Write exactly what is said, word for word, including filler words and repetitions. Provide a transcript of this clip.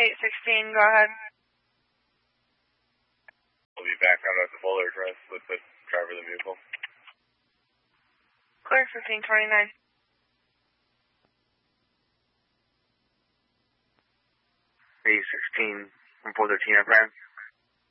eight sixteen, go ahead. We'll be back out at the Fuller address with the driver of the vehicle. Clear fifteen twenty-nine. eight sixteen, one four thirteen, Brian.